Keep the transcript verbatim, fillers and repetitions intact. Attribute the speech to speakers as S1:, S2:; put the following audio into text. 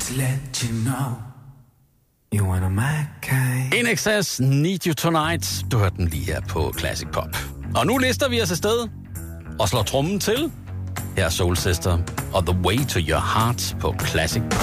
S1: Just let you know you one of my kind.
S2: In Excess, Need You Tonight. Du hørte den lige her på Classic Pop. Og nu lister vi os afsted og slår trommen til. Her er Soul Sister og The Way to Your Heart på Classic Pop.